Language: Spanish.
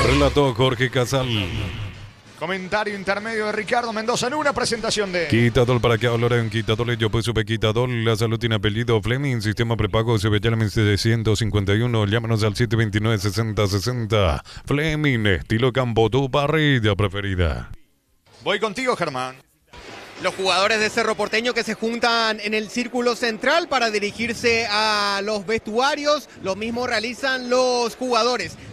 Relató Jorge Casal. Comentario intermedio de Ricardo Mendoza en una presentación de... Quitadol, ¿para qué hablar en Quitadol? Yo pues supe Quitadol, la salud tiene apellido Fleming, sistema prepago CBT de 151, llámanos al 729-6060. Fleming, estilo campo, tu parrilla preferida. Voy contigo, Germán. Los jugadores de Cerro Porteño que se juntan en el círculo central para dirigirse a los vestuarios, lo mismo realizan los jugadores